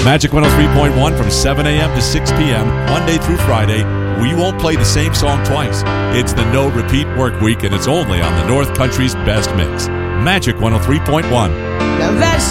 Magic 103.1 from 7 a.m. to 6 p.m., Monday through Friday. We won't play the same song twice. It's the No Repeat Work Week, and it's only on the North Country's best mix. Magic 103.1. Now that's